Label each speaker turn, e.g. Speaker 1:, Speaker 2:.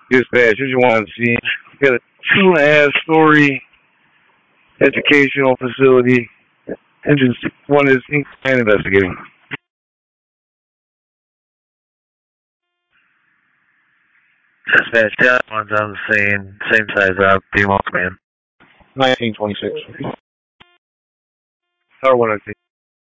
Speaker 1: Dispatch, what you want to see? Got a 2.5-story educational facility. Engine 1 is investigating.
Speaker 2: Dispatch, that one's on the scene. Same size up. Do you want command?
Speaker 3: 1926.
Speaker 1: Tower 1, I think.